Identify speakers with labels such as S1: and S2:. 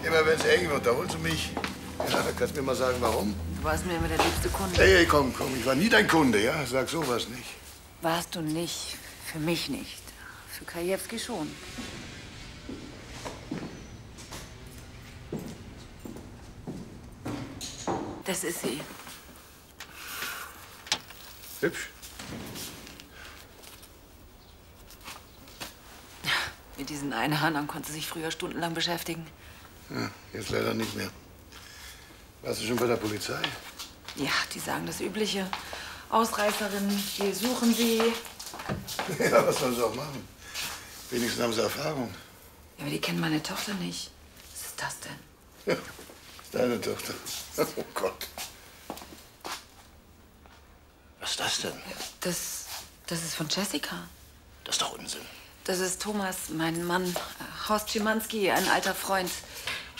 S1: Immer wenn es eng wird, da holst du mich. Ja, kannst du mir mal sagen, warum?
S2: Du warst mir immer der liebste Kunde.
S1: Hey, komm, ich war nie dein Kunde, ja? Sag sowas nicht.
S2: Warst du nicht. Für mich nicht. Für Krajewski schon. Das ist sie.
S1: Hübsch.
S2: Mit diesen Einhörnern konnte sie sich früher stundenlang beschäftigen.
S1: Ja, jetzt leider nicht mehr. Warst du schon bei der Polizei?
S2: Ja, die sagen das Übliche. Ausreißerin, wir suchen sie.
S1: Ja, was sollen sie auch machen? Wenigstens haben sie Erfahrung.
S2: Ja, aber die kennen meine Tochter nicht. Was ist das denn?
S1: Ja, ist deine Tochter. Oh Gott.
S3: Was ist das denn?
S2: Das ist von Jessica.
S3: Das ist doch Unsinn.
S2: Das ist Thomas, mein Mann. Horst Schimanski, ein alter Freund.